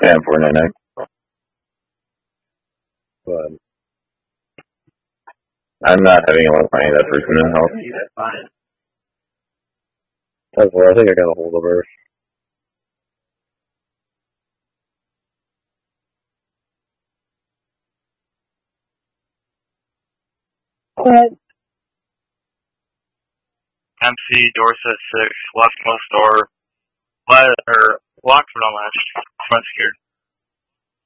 Yeah, 499. But I'm not having a lot of money that person in health. that's where I think I got a hold of her. MC Dorset 6, leftmost door, locked for no latch, front secured.